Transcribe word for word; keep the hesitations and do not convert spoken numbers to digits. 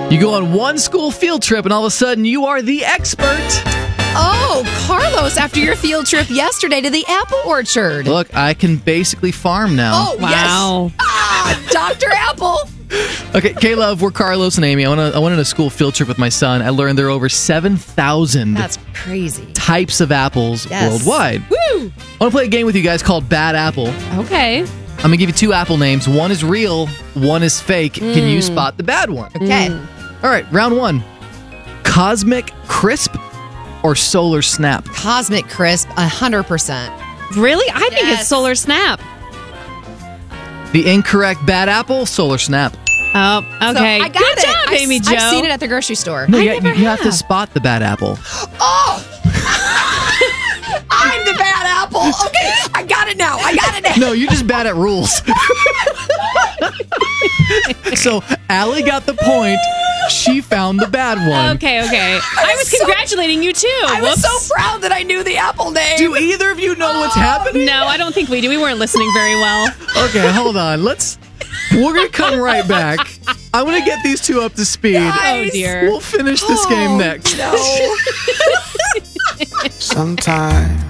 You go on one school field trip, and all of a sudden, you are the expert. Oh, Carlos, after your field trip yesterday to the apple orchard. Look, I can basically farm now. Oh, Wow. yes. Ah, Doctor Apple. Okay, K-Love, we're Carlos and Amy. I went, on, I went on a school field trip with my son. I learned there are over seven thousand That's crazy. types of apples Yes. worldwide. Woo! I want to play a game with you guys called Bad Apple. Okay. I'm going to give you two apple names. One is real, one is fake. Can you spot the bad one? Okay. All right, round one. Cosmic Crisp or Solar Snap? Cosmic Crisp, one hundred percent. Really? I think Yes. it's Solar Snap. The incorrect bad apple, Solar Snap. Oh, okay. So I got Good it. job, I, Amy Jo. I've seen it at the grocery store. No, I you, never you, you have to have. spot the bad apple. Oh! I'm the bad apple. Okay, I got it now. I got it now. No, you're just bad at rules. So, Allie got the point. She found the bad one. Okay, okay. I was so- congratulating you too. I was Whoops. so proud that I knew the apple name. Do either of you know what's happening? No, I don't think we do. We weren't listening very well. Okay, hold on. Let's. We're gonna come right back. I'm gonna get these two up to speed. Oh dear. We'll finish this game next. No. Sometimes